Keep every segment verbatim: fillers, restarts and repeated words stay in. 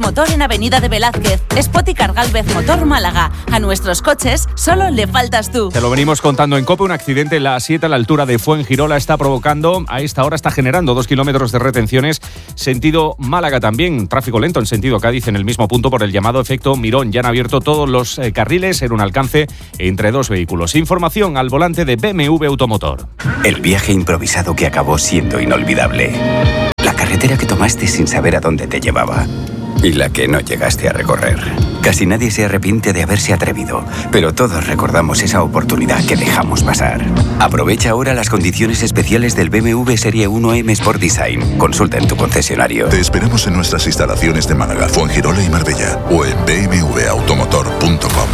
Automotor en Avenida de Velázquez. Spoticar Gálvez Motor Málaga. A nuestros coches solo le faltas tú. Te lo venimos contando en COPE. Un accidente en la A siete a la altura de Fuengirola está provocando, a esta hora está generando dos kilómetros de retenciones. Sentido Málaga también. Tráfico lento en sentido Cádiz en el mismo punto por el llamado efecto Mirón. Ya han abierto todos los eh, carriles en un alcance entre dos vehículos. Información al volante de B M W Automotor. El viaje improvisado que acabó siendo inolvidable. La carretera que tomaste sin saber a dónde te llevaba. Y la que no llegaste a recorrer. Casi nadie se arrepiente de haberse atrevido, pero todos recordamos esa oportunidad que dejamos pasar. Aprovecha ahora las condiciones especiales del B M W Serie uno M Sport Design. Consulta en tu concesionario. Te esperamos en nuestras instalaciones de Málaga, Fuengirola y Marbella o en b m w automotor punto com.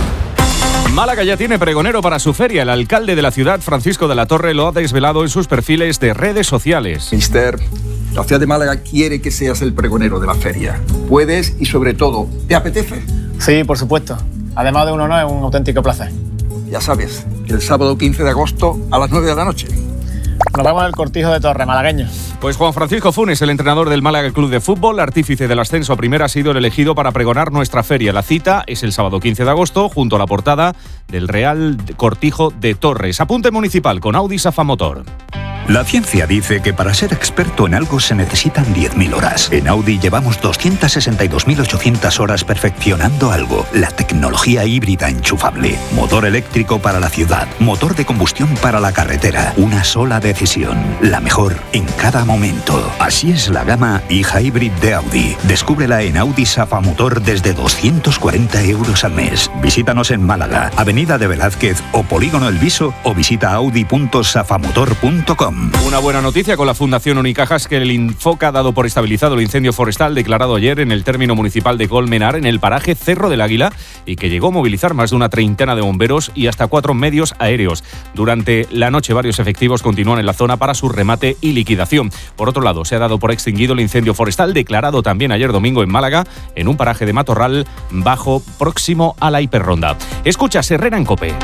Málaga ya tiene pregonero para su feria. El alcalde de la ciudad, Francisco de la Torre, lo ha desvelado en sus perfiles de redes sociales. Mister, la ciudad de Málaga quiere que seas el pregonero de la feria. ¿Puedes y sobre todo, te apetece? Sí, por supuesto. Además de un honor, es un auténtico placer. Ya sabes, el sábado quince de agosto a las nueve de la noche. Nos vemos en el Cortijo de Torre, malagueño. Pues Juan Francisco Funes, el entrenador del Málaga Club de Fútbol, artífice del ascenso a primera, ha sido el elegido para pregonar nuestra feria. La cita es el sábado quince de agosto, junto a la portada del Real Cortijo de Torres. Apunte municipal con Audi Safamotor. La ciencia dice que para ser experto en algo se necesitan diez mil horas. En Audi llevamos doscientas sesenta y dos mil ochocientas horas perfeccionando algo. La tecnología híbrida enchufable. Motor eléctrico para la ciudad. Motor de combustión para la carretera. Una sola decisión. La mejor en cada momento. Así es la gama e-hybrid de Audi. Descúbrela en Audi Safamotor desde doscientos cuarenta euros al mes. Visítanos en Málaga, Avenida de Velázquez o Polígono El Viso o visita audi punto safamotor punto com. Una buena noticia con la Fundación Unicajas, que el Infoca ha dado por estabilizado el incendio forestal declarado ayer en el término municipal de Colmenar, en el paraje Cerro del Águila, y que llegó a movilizar más de una treintena de bomberos y hasta cuatro medios aéreos. Durante la noche varios efectivos continúan en la zona para su remate y liquidación. Por otro lado, se ha dado por extinguido el incendio forestal declarado también ayer domingo en Málaga, en un paraje de Matorral Bajo próximo a la Hiperronda. Escucha Herrera en COPE.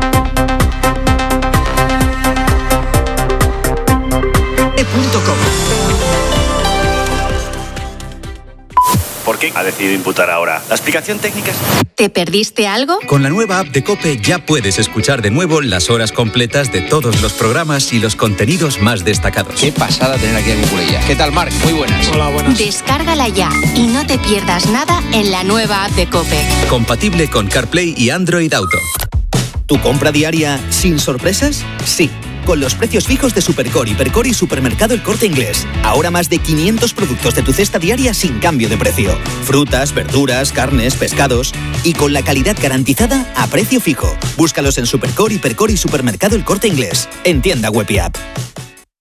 ¿Por qué ha decidido imputar ahora? ¿La explicación técnica es...? ¿Te perdiste algo? Con la nueva app de COPE ya puedes escuchar de nuevo las horas completas de todos los programas y los contenidos más destacados. Qué pasada tener aquí a Cuculella. ¿Qué tal, Marc? Muy buenas. Hola, buenas. Descárgala ya y no te pierdas nada en la nueva app de COPE. Compatible con CarPlay y Android Auto. ¿Tu compra diaria sin sorpresas? Sí. Con los precios fijos de Supercore, Hipercore y Supermercado El Corte Inglés. Ahora más de quinientos productos de tu cesta diaria sin cambio de precio. Frutas, verduras, carnes, pescados. Y con la calidad garantizada a precio fijo. Búscalos en Supercore, Hipercore y Supermercado El Corte Inglés. En tienda web y app.